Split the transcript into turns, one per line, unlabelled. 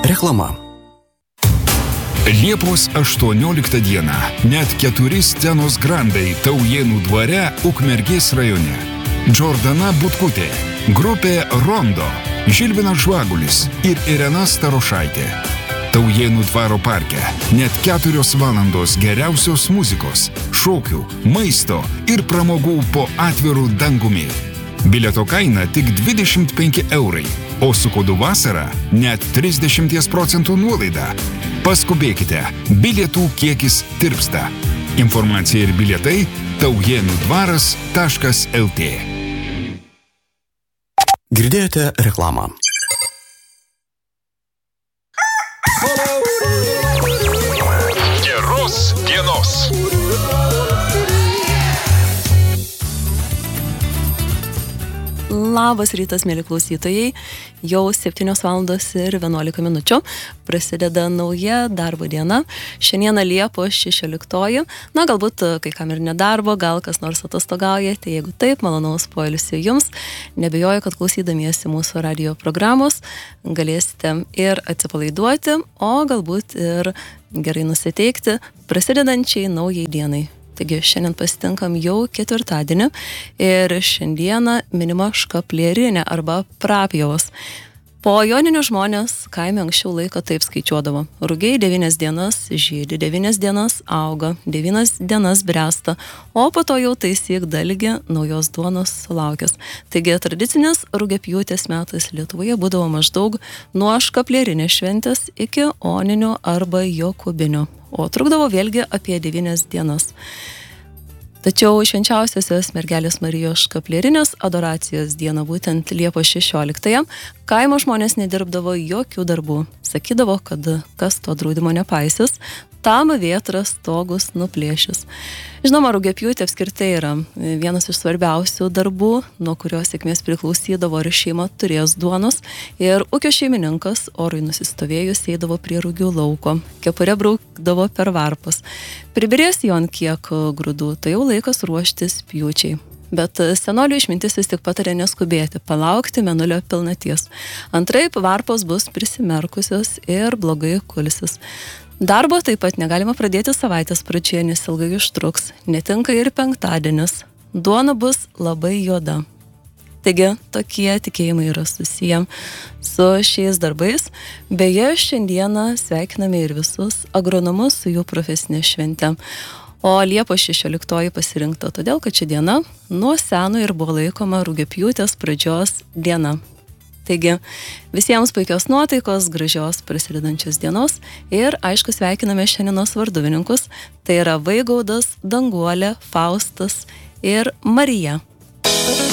Reklama.
Liepos 18 dieną net 4 scenos grandai Taujėnų dvare Ukmergės rajone. Džordana Butkutė, grupė Rondo, Žilvinas Žvagulis ir Irena Starošaitė. Taujėnų dvaro parke net 4 valandos geriausios muzikos, šokių, maisto ir pramogų po atvirų dangumi. Bilieto kaina tik 25 eurai, o su kodu vasara net 30% nuolaida. Paskubėkite, bilietų kiekis tirpsta. Informacija ir bilietai taujėnudvaras.lt.
Girdėjote reklamą.
Geros dienos.
Labas rytas, mėly klausytojai. Jau 7 valandos ir 11 minučių prasideda nauja darbo diena. Šiandieną Liepos 16. Na, galbūt kai kam ir nedarbo, gal kas nors atostogauja. Tai jeigu taip, malonaus poilsio jums. Nebejoju, kad klausydamiesi mūsų radio programos galėsite ir atsipalaiduoti, o galbūt ir gerai nusiteikti prasidedančiai naujai dienai. Taigi šiandien pasitinkam jau ketvirtadienį ir šiandieną minima škaplierinė arba prapjovos. Po joninių žmonės kaime anksčiau laiko taip skaičiuodavo. Rugiai 9 dienas žydi, 9 dienas auga, 9 dienas bręsta, o po to jau taisyk dalgi naujos duonos sulaukęs. Taigi tradicinės rugiapjūtės metais Lietuvoje būdavo maždaug nuo škaplierinės šventės iki oninių arba jokūbinių, o trukdavo vėlgi apie 9 dienas. Tačiau švenčiausiosios mergelės Marijos škaplierinės adoracijos dieną, būtent Liepos 16, kaimo žmonės nedirbdavo jokių darbų. Sakydavo, kad kas to draudimo nepaisys, tam vėtras stogus nuplėšis. Žinoma, rugiapjūtė apskritai yra vienas iš svarbiausių darbų, nuo kurios sėkmės priklausydavo, ar šeima turės duonos, ir ūkio šeimininkas orui nusistovėjus eidavo prie rugių lauko, kepurę braukdavo per varpas. Pribirės jo ant kiek grūdų, tai jau laikas ruoštis pjūčiai. Bet senolių išmintis vis tik patarė neskubėti, palaukti mėnulio pilnaties. Antraip varpos bus prisimerkusios ir blogai kulsis. Darbo taip pat negalima pradėti savaitės pradžioje, nes ilgai užtruks. Netinka ir penktadienis. Duona bus labai juoda. Taigi, tokie tikėjimai yra susiję su šiais darbais. Beje, šiandieną sveikiname ir visus agronomus su jų profesinė švente. O Liepos 16 pasirinkta todėl, kad ši diena nuo seno ir buvo laikoma rugiapjūtės pradžios diena. Taigi, visiems puikios nuotaikos, gražios prasidedančios dienos ir, aišku, sveikiname šiandienos varduvininkus. Tai yra Vaigaudas, Danguolė, Faustas ir Marija.